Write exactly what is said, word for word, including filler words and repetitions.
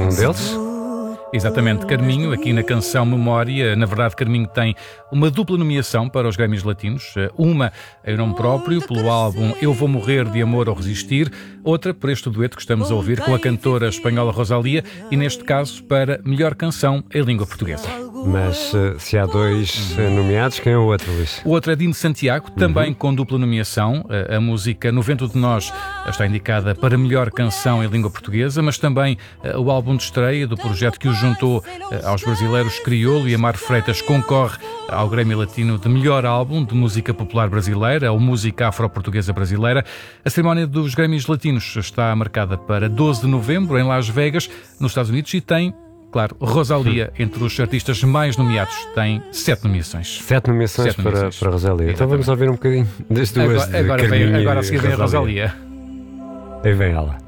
um deles. Exatamente, Carminho, aqui na canção Memória. Na verdade, Carminho tem uma dupla nomeação para os Grammys Latinos. Uma em nome próprio, pelo álbum Eu Vou Morrer de Amor ou Resistir. Outra por este dueto que estamos a ouvir com a cantora espanhola Rosalía. E neste caso, para melhor canção em língua portuguesa. Mas se há dois nomeados, quem é o outro, Luís? O outro é Dino Santiago, também uhum. com dupla nomeação. A, a música No Vento de Nós está indicada para melhor canção em língua portuguesa, mas também uh, o álbum de estreia do projeto que o juntou uh, aos brasileiros Criolo e Amar Freitas concorre ao Grammy Latino de melhor álbum de música popular brasileira, ou música afro-portuguesa brasileira. A cerimónia dos Grammys Latinos está marcada para doze de novembro em Las Vegas, nos Estados Unidos, e tem, claro, Rosalía, entre os artistas mais nomeados, tem sete nomeações. Sete nomeações, sete para, nomeações. para Rosalía. Exatamente. Então vamos ouvir um bocadinho das duas. Agora, agora, vem, agora a seguir vem a Rosalía. Aí vem ela.